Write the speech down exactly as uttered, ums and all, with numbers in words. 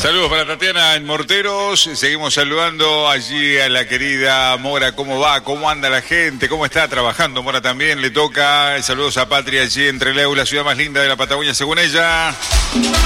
Saludos para Tatiana en Morteros. Seguimos saludando allí a la querida Mora. ¿Cómo va? ¿Cómo anda la gente? ¿Cómo está trabajando? Mora también le toca. Saludos a Patria allí en Trelew, la ciudad más linda de la Patagonia, según ella.